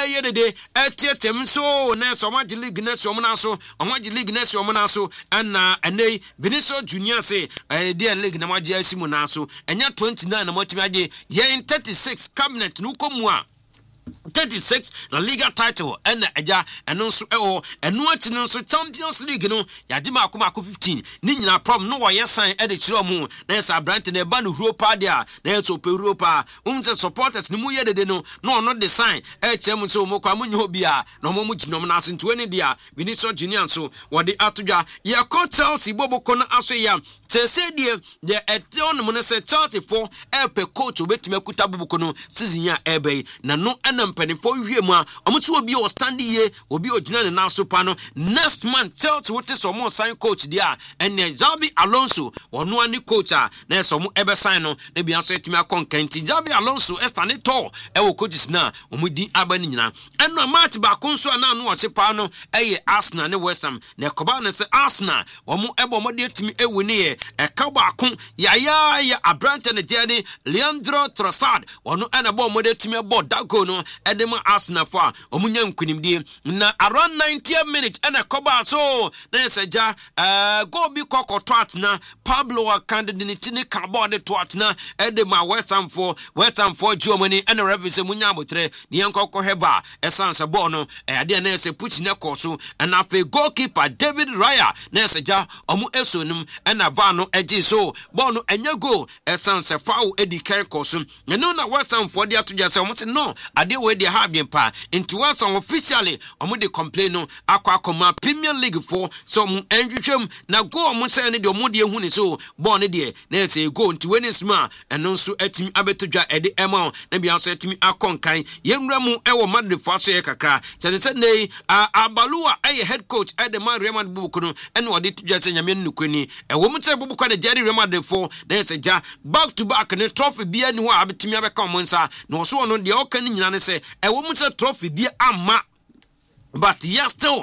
yedede etietem so na so Omaji League na so omna so Omaji League na so omna so ana enei Vinicius Junior say dia league na maji asimu na so enya 29 na motimi age ye 36 cabinet no komua 36 La Liga title and eja eno so eno achi no so Champions League no yade maako 15 ni nyina prom no wo yesan e de kire mu na esa brand na ba no Europa dia na eto pe Europa umse supporters ni mu yedede no no design e kire mu so mo kwa mu nyo bia na mo mu ginom na so ntweni dia Vinicius Junior so wo de atodwa ye ko Chelsea boboko na aso ya tese die de etion mu ne se Chelsea for epe coach obetime kuta boboko no season ya ebe na no na mpanifo wie mu a omutu obi o stand ye obi ogina ne na so pa no next month Chelsea wote so mo sign coach dia ene Xabi Alonso ono ani coach a na so mo ebe sign no na bia so etimi akonkanti Xabi Alonso estane to e wo coaches na omudi abani nyina eno match ba konso na no ose pa no eye Arsenal ne West Ham na koba ne se Arsenal wo mo ebo mo de etimi ewuni e ka ba kon ya Abrante ne jeni Leandro Trossard ono ena bo mo de etimi bo dago no edema Arsenal for omunya nkunimdie na around 90 minutes ena koba so na seja go bi kokoto atna Pablo Akandiniti ni cardboard to atna edema West Ham for Germany ena revise munya abotre ni yankoko heba esanse ball no ade na ese puchi ne koso na fe goalkeeper David Raya na seja omu esonum ena ba no eji so ball no enya goal esanse foul edi kan koso eno na West Ham for dia to just omu no ade we dey have been pa into once officially omo dey complain no akwa Premier League for some enjwem na go omo say ne dey omo dey hu ne so ball ne dey na say go into when small eno nso atimi abetodwa ede ema na bia so atimi akonkan yenwura mu ewo Madrid for so ye kakra say nei Abalua head coach ede man Real Madrid bubuko no ene ode tudwa say nyame nnukweni ewo mu say bubuko na Jerry Real Madrid for na say ja back to back ne trophy bia ni ho abetimi abeka omo nsa na so no de oka ni nyina ne say ewo mu say trophy bia amma but yes still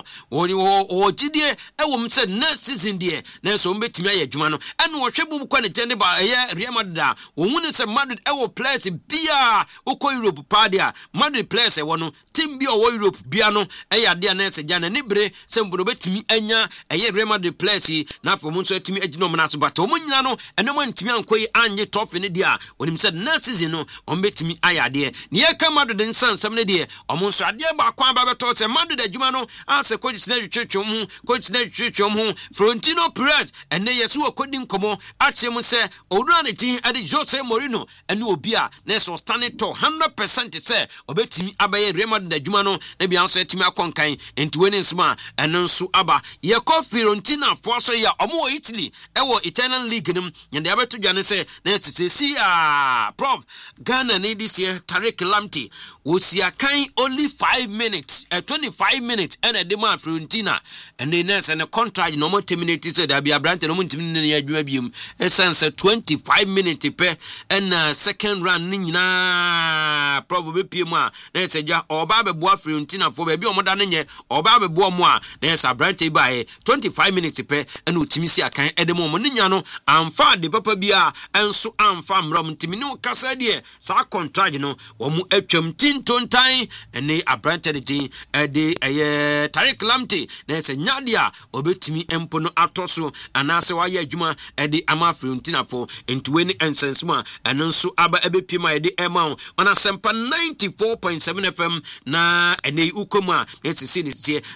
o jidie ewo mse next season die na so mbetimi ayadwuma no ene wo hwebu kwa ne gende ba Real Madrid a wonu se Madrid ewo players bia uko Europe pa dia Madrid players ewo no team bia o Europe bia no eyade na se jana nibre se mbono betimi anya Real Madrid players na afo mu so etimi agino mo na so but o mu nyina no ene mo ntimi ankoyi anye trophy ne dia onim se next season no o mbetimi ayade ne ye ka Madrid nsansam ne dia o mu so ade ba kwa ba beto se Madrid adwuma no ase coach na twetwom Florentino Perez ene yesu okodi nkomo ache mu se owura ne tin ade Jose Mourinho ene obi a na so stand to 100% se obetimi abaye Real Madrid adwuma no na bia so etimi akonkan enti sma ene nso aba ye ko Fiorentina fo so ya omo Italy ewo Italian league nim yende abetodwa ne se na sisi prof Ghana ne this year Tariq Lamptey wosia kan only 5 minutes 25 minutes and a demand Fiorentina and the nurse and a contract no more terminate said there be a brand no adwuma essence 25 minutes per and second run nina probably pma na say ja oba be boa Fiorentina for baby omoda nye oba be boa mo a na say brand by 25 minutes per and utimi si akan edemo mo nya no amfa de papa bia enso amfa mram timi no kasa de sa contract no wo mu atwam tintontan ene abrante de de Tariq Lamptey na se nyadia obetimi empo no atoso anase wa ya adwuma de ama Fiorentina for entweni ensensma eno nso aba ebepima de ema ona sempa 94.7 FM na ene ukoma esisi ne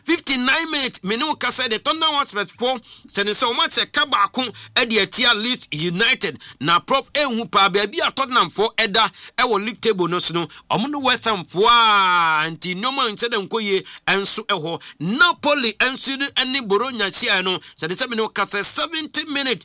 59 minutes menu kasa de Tottenham Hotspur 4 se so match ka baako de atia Leeds United na prof ehu pa ba bia Tottenham 4 eda ewo league table no so no omo no West Ham 4 anti normal nse de nkoye enso eho Napoli enso eni Bologna sia no se de se no kasa 70 minutes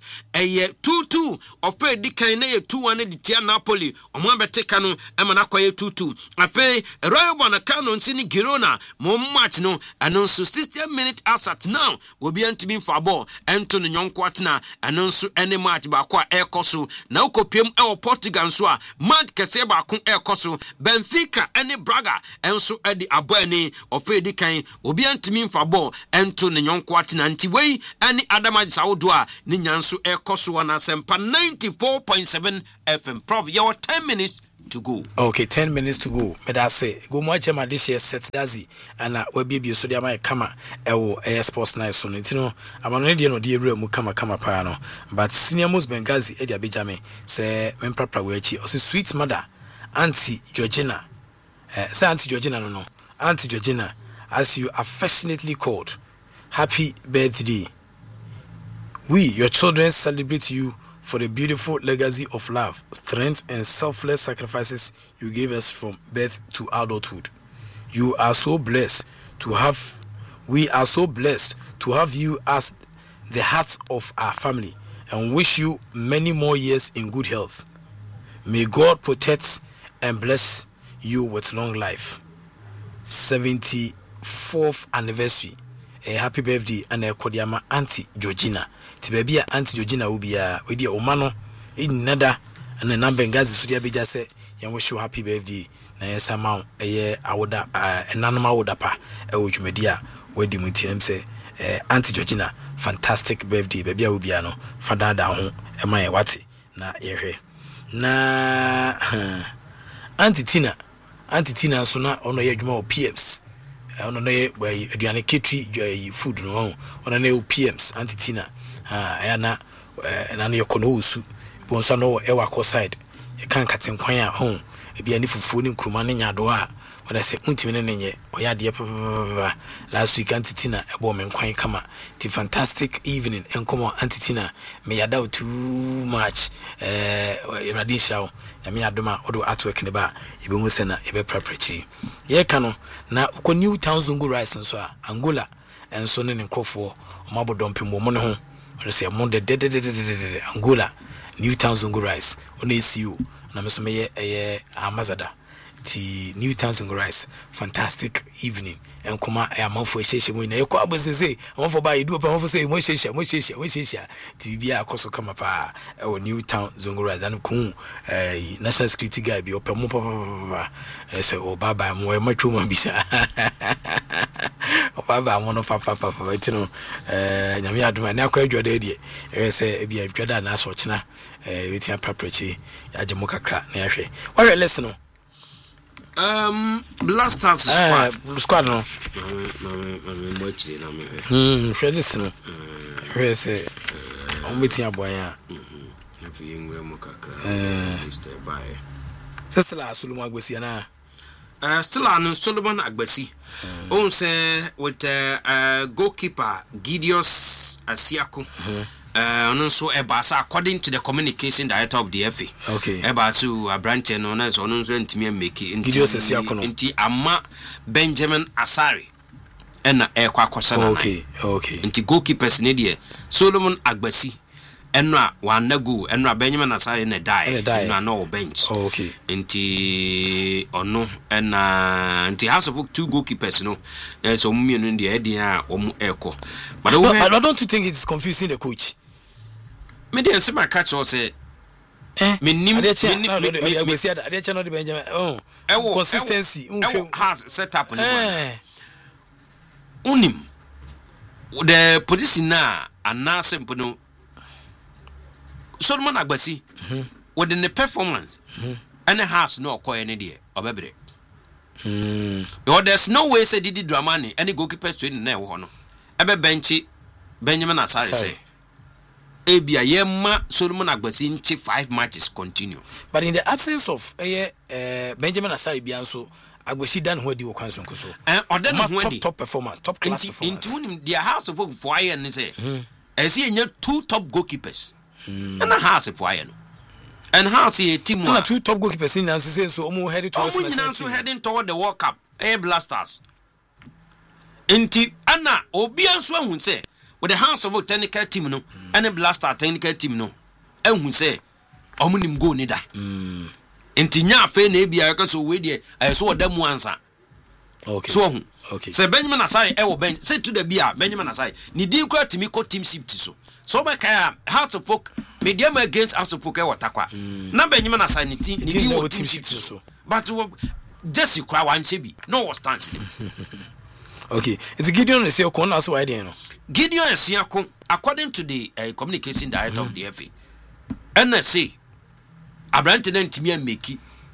2-2 ofe dikan na 2-1 de tia Napoli omo abeteka no ema na koye 2-2 afi Rayo Vallecano nsini Girona mo match no anonso 60 minutes asat now obi antimi fa ball ento no nyonko atena anonso ene match ba kwa ekoso na ukopiem e Portugal nso a match kese ba ko ekoso Benfica ene Braga enso edi abani ofe dikan obi antimi fa ball ento no nyonko atena nti wei ene Adama Sawodo a ni nyanso ekoso na sempa 94.7 FM prof your 10 minutes to go. Okay, 10 minutes to go. Me da say go mo chema this year set dazi ana we bibie so dia mai kama ewo air sports night so ntino amano de no de ewura mu kama pa no but senior most Bengazi e dia bejame say memprapra we achi o say sweet mother Auntie Georgina say Auntie Georgina no Auntie Georgina, as you affectionately called, happy birthday. We, your children, celebrate you for the beautiful legacy of love, strength, and selfless sacrifices you gave us from birth to adulthood. We are so blessed to have you as the heart of our family, and wish you many more years in good health. May God protect and bless you with long life. 74th anniversary. A happy birthday and a Kodiama Auntie Georgina. Tibia Auntie Georgina will be a with your Omano in Nada and a number Bengazi Sudia Bija say, Yan wish you happy birthday. Na yes amount a year I would an animal would apa a which media where the mutim say Auntie Georgina, fantastic birthday, baby Ubiano, Fada down a my wati na ehe. Na Auntie Tina so na ono ye adwuma o PMs ono na ye aduane ketri food no ono na ye PMs Auntie Tina ya na no ye kono osu bo nso no e wako side e kan katenkwan a ho e bia ni fufuo ni nkruma ne nyado a wona se untimi ne nye oya de last week Auntie Tina e bo me nkwan kama the fantastic evening enkomo Auntie Tina me yada too much radisha yami adoma odo artwork ne ba ibe mu se na ibe preparatory ye ka no na uko New Town Zongo rice nso a Angola enso ne nkofo omabodompe mo ne ho se mo de Angola New Town Zongo rice ona esiu na meso meye amazada ti New Town Zongo rice fantastic evening enkoma amafo ehyehyɛ mu na yekɔ abosese amafo ba yidu pa amafo say mo hyehyɛ ti bia akoso kama pa o New Town Zongo rice and kun national security guy bi opɛ mo pa say o baba mo e matwo ma bisa o baba mo no pa tino nyame adoma na akɔ adwada die say bia adwada na so kyena wetin preparatory yaje mo kakra na yahwe wahwe lesson no Blasters squad no mochi na me friends no we say on meeting aboyan if you ngwe mo kakra Mr. Bye still Solomon Agbesi na still an Solomon Agbesi on say with goalkeeper Gideos Asiako so ebasa according to the communication director of the FA. Okay. Ebasu Abrante no na so no ntimi make inti ama Benjamin Asari na ekwa kwasa na. Okay. Inti goalkeepers ne de Solomon Agbasi enwa wanago enwa Benjamin Asari na die na no bench. Okay. Inti ono na inti has of two goalkeepers no. So mumienu de edi a omu eko. But don't you think it's confusing the coach? Me dey say my catch or say consistency has set up unim the position na anase mpono Solomon Agbasi within the performance and has no okoye ne dey obebre there's no way say Didi Dramani any goalkeepers training na wo no ebe benchi Benjamin Asare say Ebia yema Solomon Agbasi nchi 5 matches continue. But in the absence of Benjamin Asare bianso Agbasi dan ho di okwanso nkoso. Top performance, top class performance. Into their house of for aye and say esi enya 2 top goalkeepers. And a house for aye no. And house a team one 2 top goalkeepers in say so omo heading towards heading toward the World Cup. Blasters. Inti ana obianso ahun say with the hands of a technical team no and a Blaster technical team no ehun say omunim go ni da enti nya afa na bia ka so we de so odam ansa okay so okay say Benjamin Asai e wo bench say to the bia Benjamin Asai ni di kwa timi ko team shift so be ka House of Folk medium against House of Folk e watakwa na Benjamin Asai ni di wo team shift so but just you cry one shebi no was stance okay it's Gideon say ko na so why dey no Gideon Esiako, according to the communication director of the FA, NSA, Abrante then Timia Meki,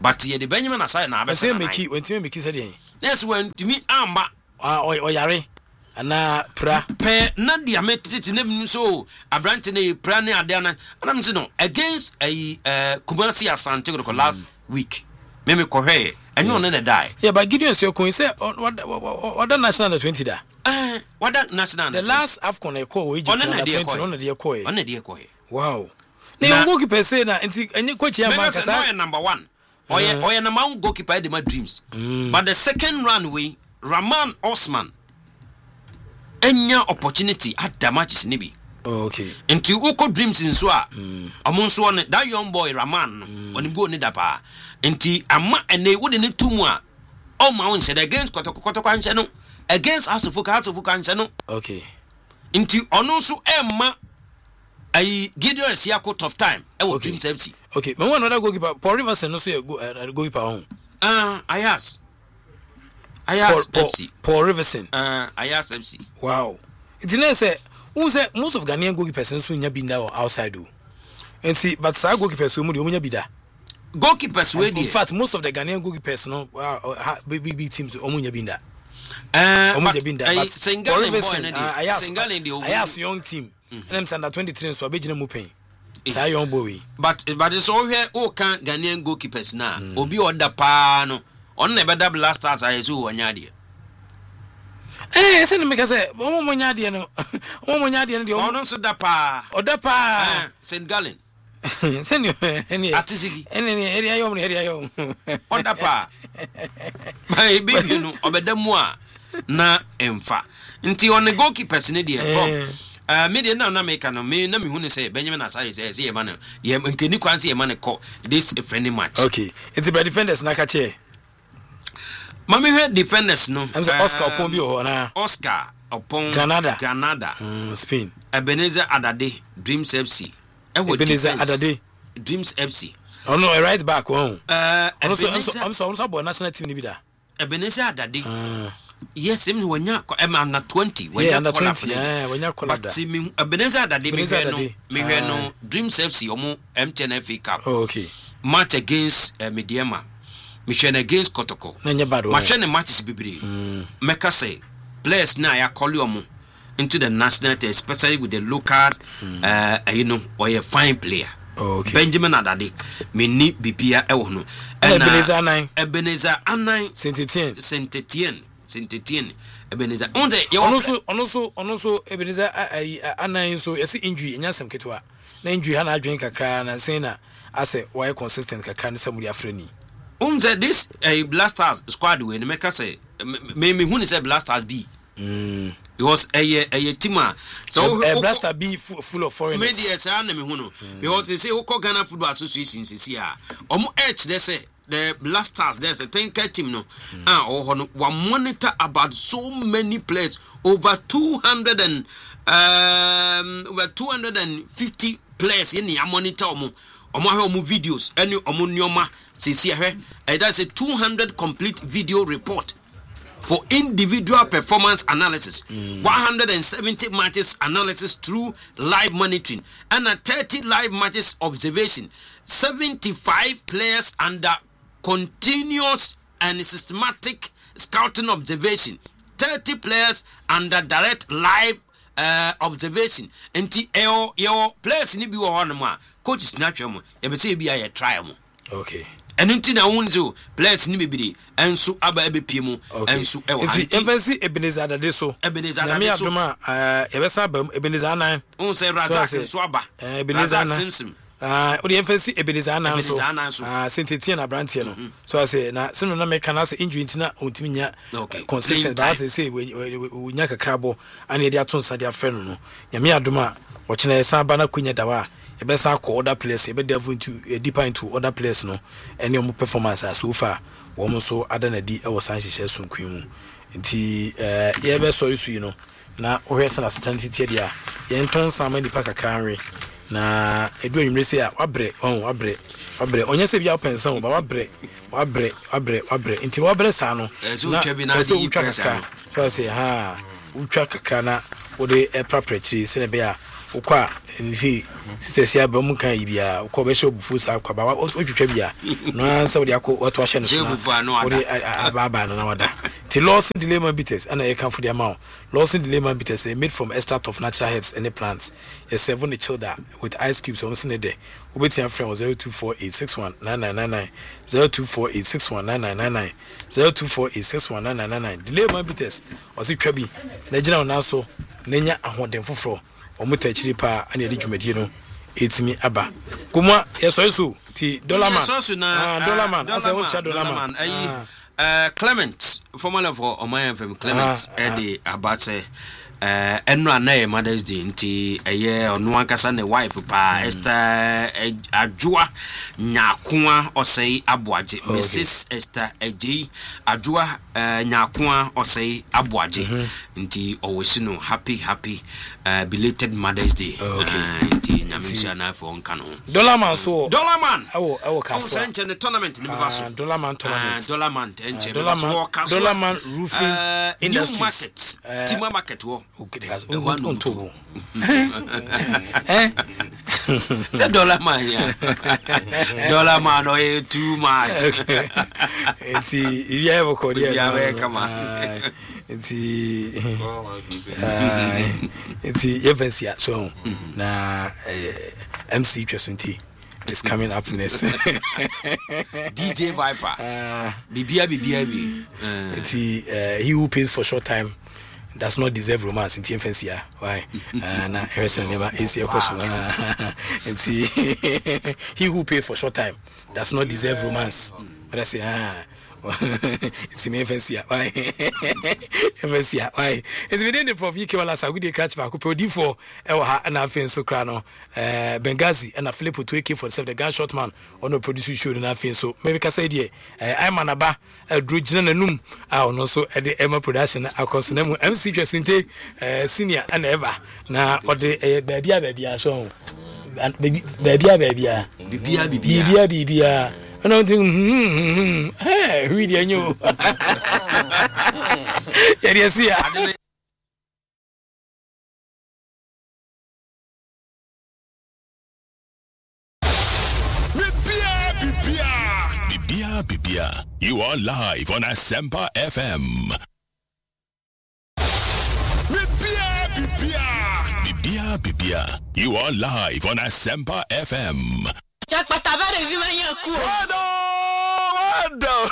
but ye the Benjamin aside na be say make said yen yes when to me amba o yare ana pra pe na dia metiti na bi so abrante na pra na ade na am say no against Kumasi Asante Kotoko last week me ko hwe enyo no na die yeah but Gideon say ko say what national 20 da what national the last AFCON e call Egypt na 20 no na dey call e on na dey call wow na goalkeeper say na nti enye coach ya man kasa number 1 oye number 1 goalkeeper dey my dreams but the second run way Rahman Osman enya opportunity at the matches ni bi okay nti uko dreams nso a amon so on that young boy Rahman on go ni da pa nti ama ene wo de ne tumu a o ma won said against Kotoko anche no against Asufuka anche no okay nti ono so emma ai Gideon Siako tough time e wo dreams FC okay me one another goalkeeper Paul Rivers no so goalkeeper on Ayas FC Paul Riverson Ayas FC wow it didn't say who say most of Ghanaian goalkeepers so nya binda outside do and see but sa goalkeepers so mu de omunya bida goalkeepers we in fact most of the Ghanaian goalkeepers no big teams omunya binda omunya binda but Sengal boy na Sengal Ayas young team and them under 23 so abegina mu pen sa young boy but so here o kan Ghanaian goalkeepers na obi order pa no on never da blasters ayesu wonya de say me say omo nya de no de on so da pa oda pa St. Gallen send you any atisigi any area yo oda pa my baby no obeda mu a na emfa nti on the goalkeepers ne de me de na make no me na me hu ne say Benjamin Asare say ye man ye nkeni kwanse ye man call this friendly match okay it's the defenders na ka che Mami heard defenders no. I'm say Oscar Opon bi o na. Oscar Opon Granada. Spain. Ebenezer Adade Dreams FC. Ebenezer Adade Dreams FC. Oh no, right back one. I'm so boy national team ni bi da. Ebenezer Adade. Yes, him wanya under 20. Yeah, under 20. Wanya call that. But me Ebenezer Adade me no Dreams FC omo MTN FA Cup. Oh okay. Match against Mediema. Mission against Kotoko. Machine matches bibiri. Meka say players na ya call you into the national team, especially with the local or a fine player. Okay. Benjamin Adade me ni bibia e wo no. Ebenezer Anan Saint Etienne Ebenezer onde ono so Ebenezer Anan so yesi injury nyasem ketwa. Na injury ha na adwen kakra na say na ase why consistent kakra na samuri afrani. This Blasters squad we make us say me who is a Blasters B. It was a team so a Blaster B full of foreigners. Media say na me hu no. Because they say Oko Ghana Football Association say omo H they say the Blasters there's a 10K team no. We monitor about so many players over 250 players in the monitor omo videos any omo nyoma that's a 200 complete video report for individual performance analysis, 170 matches analysis through live monitoring, and a 30 live matches observation, 75 players under continuous and systematic scouting observation, 30 players under direct live observation. And your players ni bi wo honoma coaches na twem e be say bi aye try mo. Okay. And until now, players ni bibidi, and so aba ebepimo, and so emphasis Ebenezer Adade so. Ebenezer Adade so. Ebesa Ebenezer Anan. On say Razak so aba. Ebenezer Anan. The emphasis Ebenezer Anan so. Saint Etienne Abrantie no. So I say na sino na make na say injury ntina ontimi nya consistent. I say we nya kakrabo and dey aton sa dey afrɛ no. Nyame adoma wo kina esa ba na kunya dawa. Ebesa call other players, ebe delve into deeper into other players no. Any of performance so far, woman so adana di e was anhye sunku mu. Nti ye be so you know. Na ohwese na certainty dia. Ye nton sama di pa kakranwe. Na edu anwumre se a wabre. Onye se bia pension ba wabre. Nti wabre sa no. Na so utwa kakra. So say utwa kakra na wo de proper chiri se ne bia ukwa nti sisters ya ba mu kan ibia ukwa be show bufu sa kwa ba otwetwa bia no ansa wo de akọ oto ahye no so wo de aba na wada ti Lawson Dilemma bitters and I can for the amount Lawson Dilemma bitters made from extract of natural herbs and plants a 7 chilled with ice cubes on Sunday day ubeti friend 0248619999 0248619999 0248619999 Dilemma bitters osi twabi na gina na so nenya ahoden foforo omuta chiri pa ane de dwumadie no etimi aba kuma yeso ti Dollarman asa wo cha Dollarman Clement former for Omayan from Clement Eddie Abate enno na Mother's Day nti eye ono ankasa ne wife pa Esther Adwoa Nyakoa osei Aboaje Mrs Esther Eji Adwoa Nyakoa osei Aboaje nti owesino happy belated Mother's Day nti nyamisa na for nkano Dollarman so Dollarman awo kaso senche ne tournament ni baso Dollarman enche Dollarman roofing industries Tima market wo okay has on tobo the Dollarman oh too much it's you have Korea come on it's Evansia so na MC Chesunti is coming up next DJ Viper Bibia it's he who pays for short time does not deserve romance in infancy. Why? Na Harrison never is your question. He who pays for short time does not deserve romance. But I say, it's in infancy. Why? Infancy. Why? It's within the Prof. Kewala we did catch back. Prodi for and I feel so crano. Benghazi and a flip to AK-47 the gunshot man on the producer show and I feel so. Maybe I say, I'm an aba a drujin and num. I also at the Emma production. I cause them MC Jessinte senior and ever. Now, or the baby so. Baby. I don't think, hey, who do you know? Yes, yeah. Bibia, you are live on Asempa FM. Bibia, you are live on Asempa FM. Jack Patabare Vimanya Ku. Wado!